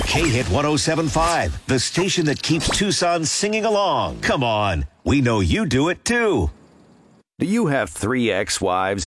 K-Hit 107.5, the station that keeps Tucson singing along. Come on, we know you do it too. Do you have 3 ex-wives?